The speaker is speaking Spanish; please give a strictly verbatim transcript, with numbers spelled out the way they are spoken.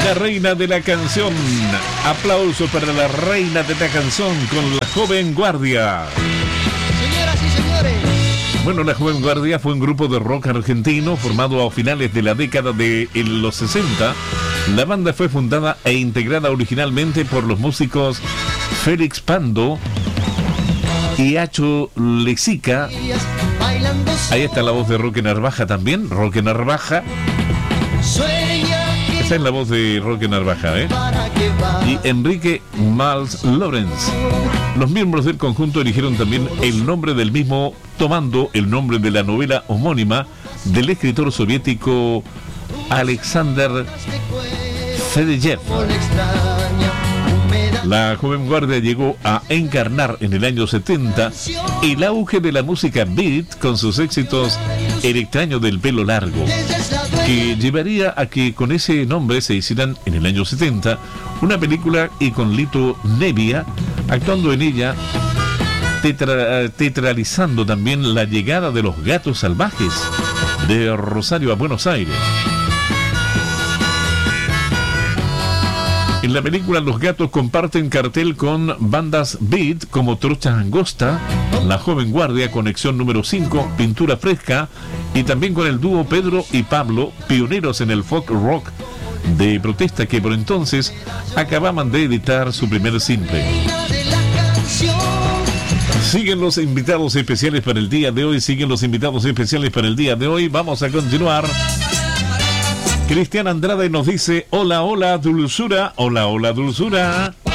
La reina de la canción. Aplauso para la reina de la canción con la Joven Guardia. Señoras y señores. Bueno, la Joven Guardia fue un grupo de rock argentino formado a finales de la década de los sesenta. La banda fue fundada e integrada originalmente por los músicos Félix Pando y Acho Lexica. Ahí está la voz de Roque Narvaja también, Roque Narvaja. Esa es la voz de Roque Narvaja, ¿eh? Y Enrique Mals Lorenz. Los miembros del conjunto eligieron también el nombre del mismo, tomando el nombre de la novela homónima del escritor soviético Alexander Fedeyev. La Joven Guardia llegó a encarnar en el año setenta el auge de la música beat con sus éxitos El extraño del pelo largo, que llevaría a que con ese nombre se hicieran en el año setenta una película y con Lito Nevia actuando en ella, tetra, teatralizando también la llegada de los Gatos Salvajes de Rosario a Buenos Aires. En la película los Gatos comparten cartel con bandas beat como Trocha Angosta, La Joven Guardia, Conexión número cinco, Pintura Fresca, y también con el dúo Pedro y Pablo, pioneros en el folk rock de protesta, que por entonces acababan de editar su primer simple. Siguen los invitados especiales para el día de hoy, siguen los invitados especiales para el día de hoy. Vamos a continuar. Cristian Andrade nos dice: hola, hola, dulzura, hola, hola, dulzura.